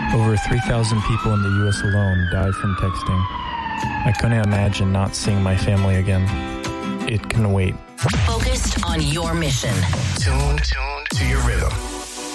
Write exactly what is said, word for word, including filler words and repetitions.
Over three thousand people in the U S alone died from texting. I couldn't imagine not seeing my family again. It can wait. Focused on your mission. Tuned, tuned to your rhythm.